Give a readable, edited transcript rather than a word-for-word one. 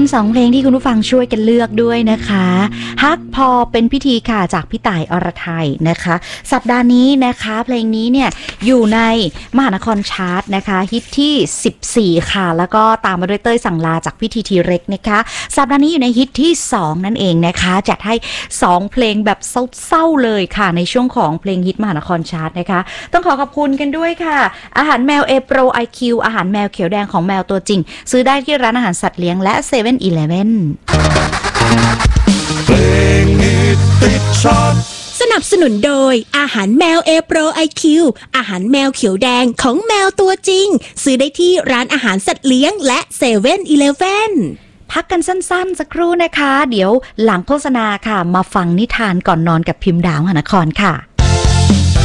2เพลงที่คุณผู้ฟังช่วยกันเลือกด้วยนะคะฮักพอเป็นพิธีค่ะจากพี่ต่ายอรไทยนะคะสัปดาห์นี้นะคะเพลงนี้เนี่ยอยู่ในมหานครชาร์ตนะคะฮิตที่14ค่ะแล้วก็ตามมาด้วยเต้ยสั่งลาจากพี่ทีเร็กนะคะสัปดาห์นี้อยู่ในฮิตที่2นั่นเองนะคะจัดให้2เพลงแบบเศร้าๆเลยค่ะในช่วงของเพลงฮิตมหานครชาร์ตนะคะต้องขอบคุณกันด้วยค่ะอาหารแมวเอโปรไอคิวอาหารแมวเขียวแดงของแมวตัวจริงซื้อได้ที่ร้านอาหารสัตว์เลี้ยงและ7-11 เพลงฮิตติดชาร์ตสนับสนุนโดยอาหารแมวเอโปรไอคิวอาหารแมวเขียวแดงของแมวตัวจริงซื้อได้ที่ร้านอาหารสัตว์เลี้ยงและ7-11 พักกันสั้นๆสักครู่นะคะเดี๋ยวหลังโฆษณาค่ะมาฟังนิทานก่อนนอนกับพิมพ์ดาวหานครค่ะ